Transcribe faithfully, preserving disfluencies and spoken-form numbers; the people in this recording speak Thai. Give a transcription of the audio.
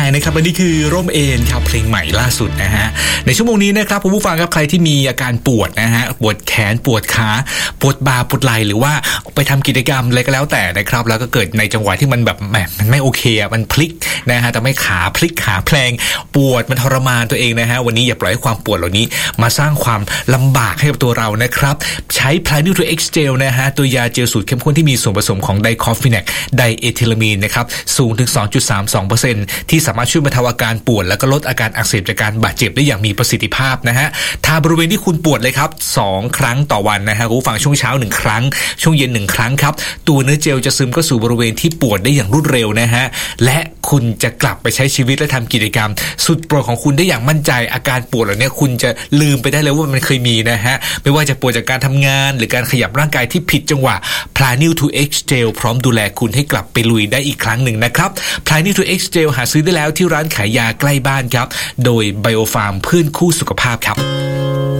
นะครับและนี่คือร่มเอนครับเพลงใหม่ล่าสุดนะฮะในชั่วโมงนี้นะครับคุณผู้ฟังครับใครที่มีอาการปวดนะฮะปวดแขนปวดขาปวดบ่าปวดไหล่หรือว่าไปทำกิจกรรมอะไรก็แล้วแต่นะครับแล้วก็เกิดในจังหวะที่มันแบบแหมมันไม่โอเคอ่ะมันพลิกนะฮะแต่ไม่ขาพลิกขาแพลงปวดมันทรมานตัวเองนะฮะวันนี้อย่าปล่อยให้ความปวดเหล่านี้มาสร้างความลำบากให้กับตัวเรานะครับใช้ Planil to X Gel นะฮะตัวยาเจลสูตรเข้มข้นที่มีส่วนผสมของไดคอฟินักไดเอทิลามีนนะครับสูงถึง สองจุดสามสองเปอร์เซ็นต์ ที่สามารถช่วยบรรเทาอาการปวดและก็ลดอาการอักเสบจากการบาดเจ็บได้อย่างมีประสิทธิภาพนะฮะทาบริเวณที่คุณปวดเลยครับสองครั้งต่อวันนะฮะคุณผู้ฟังช่วงเช้าหนึ่งครั้งช่วงเย็นหนึ่งครั้งครับตัวเนื้อเจลจะซึมเข้าสู่บริเวณที่ปวดได้อย่างรวดเร็วนะฮะและคุณจะกลับไปใช้ชีวิตและทำกิจกรรมสุดโปรดของคุณได้อย่างมั่นใจอาการปวดเหล่านี้คุณจะลืมไปได้เลยว่ามันเคยมีนะฮะไม่ว่าจะปวดจากการทำงานหรือการขยับร่างกายที่ผิดจังหวะ Planil to X Gel พร้อมดูแลคุณให้กลับไปลุยได้อีกครั้งหนึ่งนะครับ Planil to X Gel หาซื้อได้แล้วที่ร้านขายยาใกล้บ้านครับโดย Biofarm พืชคู่สุขภาพครับ